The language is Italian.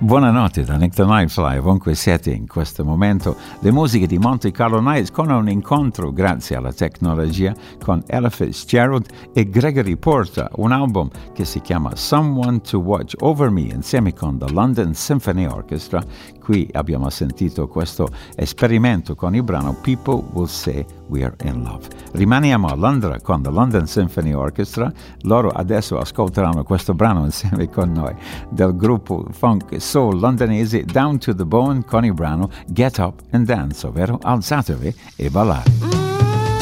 Buonanotte da Nick the Nightfly, ovunque siete in questo momento. Le musiche di Monte Carlo Nights con un incontro grazie alla tecnologia con Ella Fitzgerald e Gregory Porter, un album che si chiama Someone to Watch Over Me insieme con the London Symphony Orchestra. Qui abbiamo sentito questo esperimento con il brano People Will Say We're in Love. Rimaniamo a Londra con the London Symphony Orchestra. Loro adesso ascolteranno questo brano insieme con noi del gruppo funk soul londonese Down to the Bone con il brano Get Up and Dance, ovvero alzatevi e ballate.